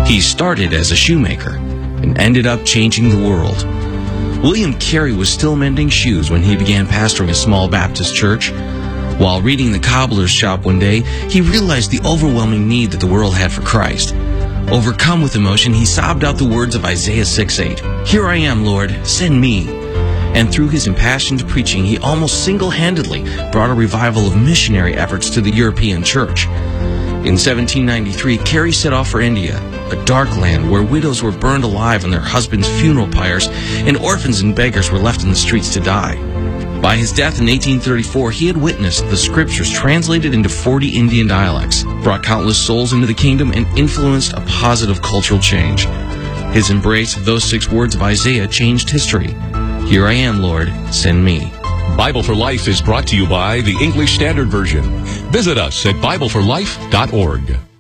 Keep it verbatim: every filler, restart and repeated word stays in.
He started as a shoemaker and ended up changing the world. William Carey was still mending shoes when he began pastoring a small Baptist church. While reading the cobbler's shop one day, he realized the overwhelming need that the world had for Christ. Overcome with emotion, he sobbed out the words of Isaiah six eight, "Here I am, Lord, send me." And through his impassioned preaching, he almost single-handedly brought a revival of missionary efforts to the European church. In seventeen ninety-three, Carey set off for India, a dark land where widows were burned alive on their husbands' funeral pyres, and orphans and beggars were left in the streets to die. By his death in eighteen thirty-four, he had witnessed the scriptures translated into forty Indian dialects, brought countless souls into the kingdom, and influenced a positive cultural change. His embrace of those six words of Isaiah changed history. "Here I am, Lord, send me." Bible for Life is brought to you by the English Standard Version. Visit us at Bible for Life dot org.